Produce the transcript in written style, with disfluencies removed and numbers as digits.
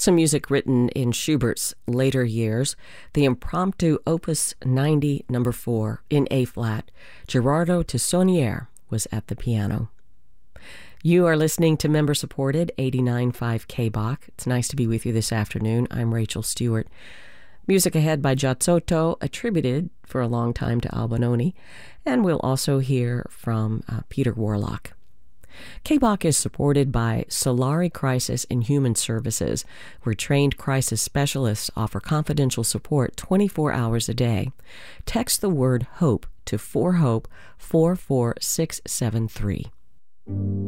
Some music written in Schubert's later years, the impromptu Opus 90 No. 4 in A-flat, Gerardo Tissonier was at the piano. You are listening to member-supported 89.5 KBOK. It's nice to be with you this afternoon. I'm Rachel Stewart. Music ahead by Giazzotto, attributed for a long time to Albinoni, and we'll also hear from Peter Warlock. KBOK is supported by Solari Crisis and Human Services, where trained crisis specialists offer confidential support 24 hours a day. Text the word HOPE to 4HOPE 44673.